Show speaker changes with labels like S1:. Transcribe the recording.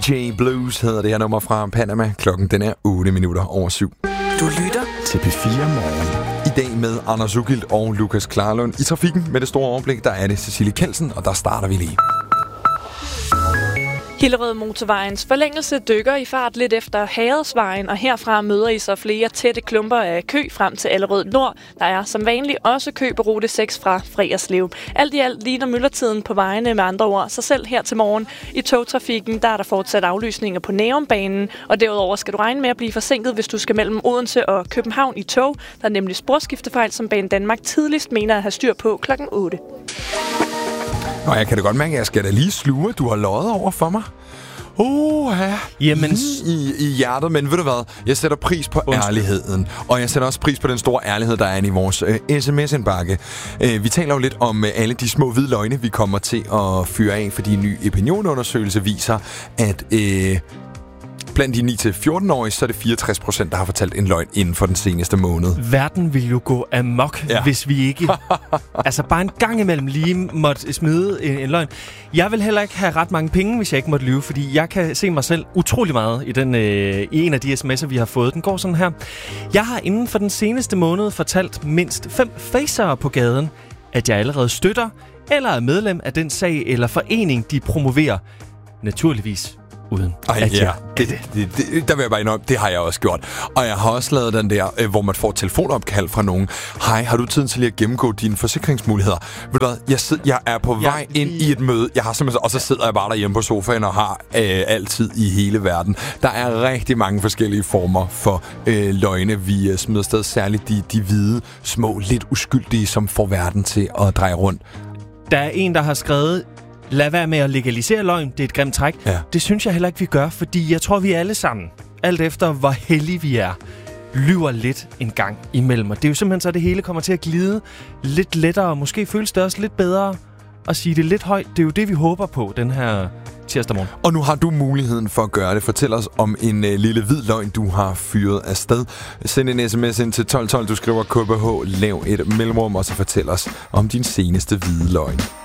S1: DJ Blues hedder det her nummer fra Panama. Klokken den er 7:08.
S2: Du lytter
S1: til P4 Morgen. I dag med Anders Ugilt og Lukas Klarlund. I trafikken med det store overblik, der er det Cecilie Kelsen, og der starter vi lige.
S3: Hillerød Motorvejens forlængelse dykker i fart lidt efter Hadersvejen, og herfra møder I så flere tætte klumper af kø frem til Allerød Nord. Der er som vanligt også kø på rute 6 fra Freerslev. Alt i alt ligner myldretiden på vejene med andre ord. Så selv her til morgen i togtrafikken, der er der fortsat aflysninger på Nærumbanen, og derudover skal du regne med at blive forsinket, hvis du skal mellem Odense og København i tog. Der er nemlig sporskiftefejl, som Banedanmark tidligst mener at have styr på klokken 8.
S1: Nå, jeg kan da godt mærke, at jeg skal da lige sluge. Du har løjet over for mig. Ja.
S4: Jamen,
S1: I hjertet, men ved du hvad? Jeg sætter pris på ærligheden, og jeg sætter også pris på den store ærlighed, der er inde i vores sms-indbakke. Vi taler jo lidt om alle de små hvide løgne, vi kommer til at fyre af, fordi en ny opinionundersøgelse viser, at blandt de 9-14-årige, så er det 64%, der har fortalt en løgn inden for den seneste måned.
S4: Verden vil jo gå amok, hvis vi ikke altså bare en gang imellem lige måtte smide en løgn. Jeg vil heller ikke have ret mange penge, hvis jeg ikke måtte lyve, fordi jeg kan se mig selv utrolig meget i en af de sms'er, vi har fået. Den går sådan her. Jeg har inden for den seneste måned fortalt mindst 5 facere på gaden, at jeg allerede støtter eller er medlem af den sag eller forening, de promoverer. Naturligvis uden.
S1: Der vil jeg bare indrømme, det har jeg også gjort. Og jeg har også lavet den der, hvor man får telefonopkald fra nogen. Hej, har du tid til lige at gennemgå dine forsikringsmuligheder? Ved du hvad, jeg er på vej ind i et møde. Jeg har simpelthen, og så sidder jeg bare derhjemme på sofaen og har altid i hele verden. Der er rigtig mange forskellige former for løgne, vi smider sted. Særligt de hvide, små, lidt uskyldige, som får verden til at dreje rundt.
S4: Der er en, der har skrevet: lad være med at legalisere løgn, det er et grimt træk. Ja. Det synes jeg heller ikke, vi gør, fordi jeg tror, vi alle sammen, alt efter hvor heldige vi er, lyver lidt en gang imellem. Og det er jo simpelthen så, det hele kommer til at glide lidt lettere, og måske føles det også lidt bedre at sige det lidt højt. Det er jo det, vi håber på den her tirsdag morgen.
S1: Og nu har du muligheden for at gøre det. Fortæl os om en lille hvid løgn, du har fyret afsted. Send en sms ind til 1212, du skriver KBH, lav et mellemrum, og så fortæl os om din seneste hvide løgn.